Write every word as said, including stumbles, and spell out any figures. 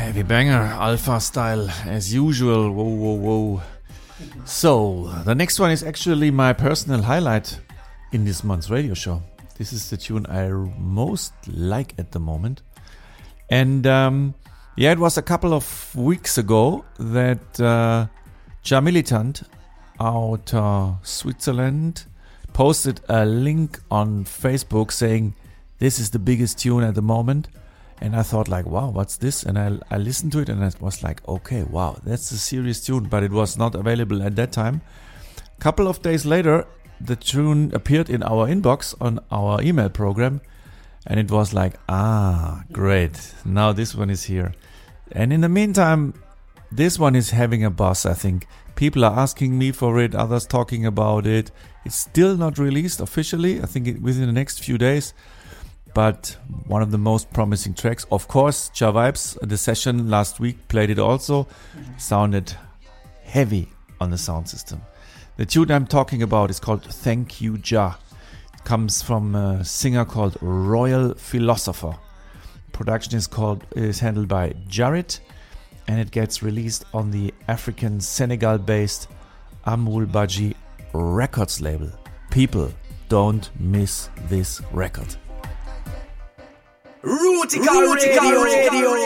Heavy banger, Alpha style, as usual. Whoa, whoa, whoa. So, the next one is actually my personal highlight in this month's radio show. This is the tune I most like at the moment. And um, yeah, it was a couple of weeks ago that uh, Ja Militant out uh, Switzerland posted a link on Facebook saying, this is the biggest tune at the moment. And I thought like, wow, what's this? And I, I listened to it and I was like, okay, wow, that's a serious tune. But it was not available at that time. A couple of days later, the tune appeared in our inbox on our email program. And it was like, ah, great. Now this one is here. And in the meantime, this one is having a buzz, I think. People are asking me for it, others talking about it. It's still not released officially. I think it, within the next few days. But one of the most promising tracks. Of course, Ja Vibes, the session last week, played it also. Sounded heavy on the sound system. The tune I'm talking about is called Thank You Ja. It comes from a singer called Royal Philosopher. Production is called is handled by Jared. And it gets released on the African Senegal-based Amul Baji Records label. People, don't miss this record. Rootica Radio. Radio.